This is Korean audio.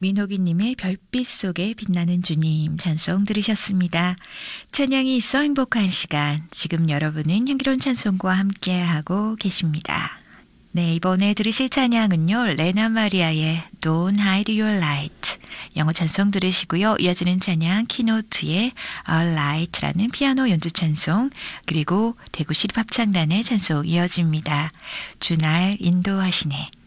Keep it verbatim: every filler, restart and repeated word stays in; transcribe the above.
민호기님의 별빛 속에 빛나는 주님 찬송 들으셨습니다. 찬양이 있어 행복한 시간. 지금 여러분은 향기로운 찬송과 함께하고 계십니다. 네, 이번에 들으실 찬양은요. 레나 마리아의 Don't Hide Your Light 영어 찬송 들으시고요. 이어지는 찬양 키노트의 A Light라는 피아노 연주 찬송 그리고 대구 시립합창단의 찬송 이어집니다. 주날 인도하시네.